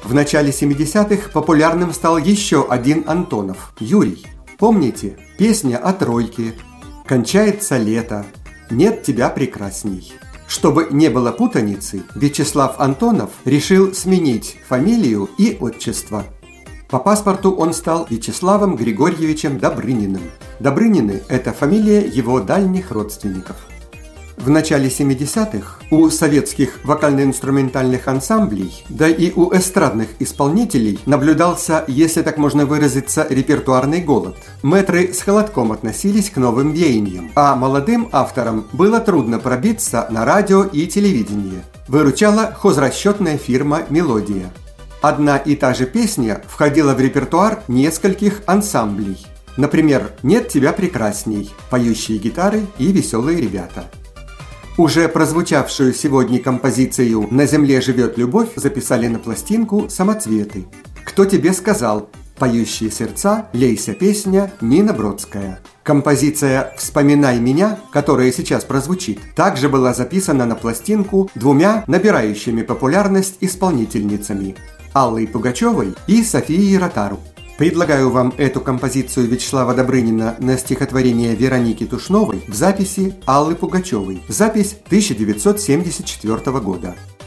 В начале 70-х популярным стал еще один Антонов – Юрий. Помните? Песня о тройке. «Кончается лето. Нет тебя прекрасней». Чтобы не было путаницы, Вячеслав Антонов решил сменить фамилию и отчество. По паспорту он стал Вячеславом Григорьевичем Добрыниным. Добрынины – это фамилия его дальних родственников. В начале 70-х у советских вокально-инструментальных ансамблей, да и у эстрадных исполнителей наблюдался, если так можно выразиться, репертуарный голод. Мэтры с холодком относились к новым веяниям, а молодым авторам было трудно пробиться на радио и телевидение. Выручала хозрасчетная фирма «Мелодия». Одна и та же песня входила в репертуар нескольких ансамблей. Например, «Нет тебя прекрасней», поющие гитары и веселые ребята. Уже прозвучавшую сегодня композицию «На земле живет любовь» записали на пластинку «Самоцветы». «Кто тебе сказал?» Поющие сердца, «Лейся песня», Нина Бродская. Композиция «Вспоминай меня», которая сейчас прозвучит, также была записана на пластинку двумя набирающими популярность исполнительницами – Аллой Пугачевой и Софией Ротару. Предлагаю вам эту композицию Вячеслава Добрынина на стихотворение Вероники Тушновой в записи Аллы Пугачевой. Запись 1974 года.